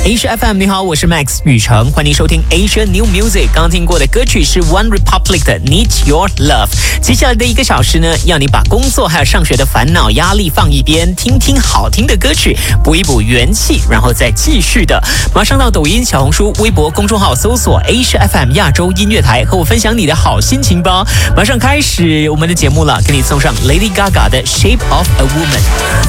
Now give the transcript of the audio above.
Asia FM， 你好，我是 Max 宇成，欢迎收听 Asia New Music。刚刚听过的歌曲是 One Republic 的 Need Your Love。接下来的1个小时呢，要你把工作还有上学的烦恼压力放一边，听听好听的歌曲，补一补元气，然后再继续的。马上到抖音、小红书、微博公众号搜索 Asia FM 亚洲音乐台，和我分享你的好心情吧。马上开始我们的节目了，给你送上 Lady Gaga 的 Shape of a Woman。